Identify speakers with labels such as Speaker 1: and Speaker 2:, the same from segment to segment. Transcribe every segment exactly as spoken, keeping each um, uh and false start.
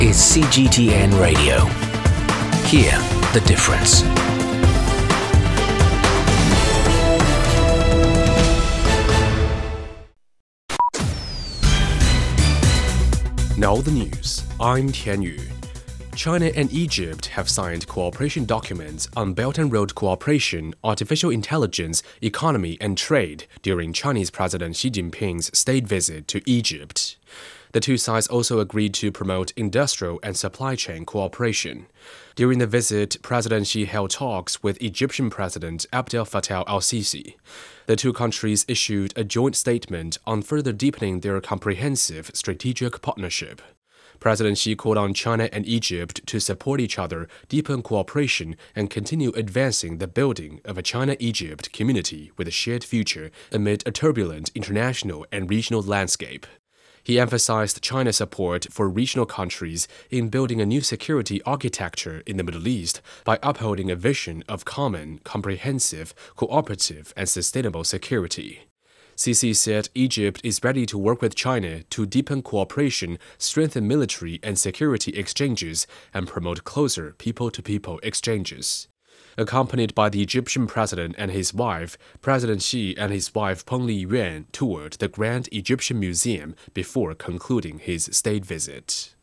Speaker 1: is C G T N Radio. Hear the difference.
Speaker 2: Now the news. I'm Tian Yu. China and Egypt have signed cooperation documents on Belt and Road cooperation, artificial intelligence, economy, and trade during Chinese President Xi Jinping's state visit to Egypt. The two sides also agreed to promote industrial and supply chain cooperation. During the visit, President Xi held talks with Egyptian President Abdel Fattah al-Sisi. The two countries issued a joint statement on further deepening their comprehensive strategic partnership. President Xi called on China and Egypt to support each other, deepen cooperation, and continue advancing the building of a China-Egypt community with a shared future amid a turbulent international and regional landscape. He emphasized China's support for regional countries in building a new security architecture in the Middle East by upholding a vision of common, comprehensive, cooperative, and sustainable security. Sisi said Egypt is ready to work with China to deepen cooperation, strengthen military and security exchanges, and promote closer people-to-people exchanges. Accompanied by the Egyptian president and his wife, President Xi and his wife Peng Liyuan toured the Grand Egyptian Museum before concluding his state visit.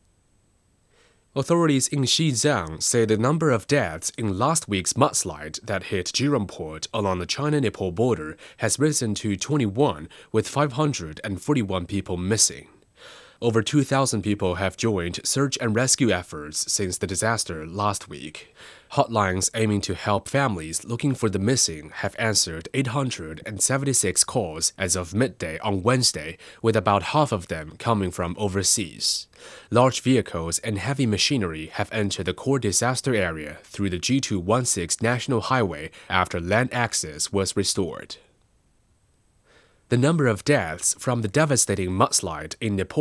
Speaker 2: Authorities in Xizang say the number of deaths in last week's mudslide that hit Jiran Port along the China-Nepal border has risen to twenty-one, with five hundred forty-one people missing. Over two thousand people have joined search and rescue efforts since the disaster last week. Hotlines aiming to help families looking for the missing have answered eight hundred seventy-six calls as of midday on Wednesday, with about half of them coming from overseas. Large vehicles and heavy machinery have entered the core disaster area through the G two sixteen National Highway after land access was restored. The number of deaths from the devastating mudslide in Nepal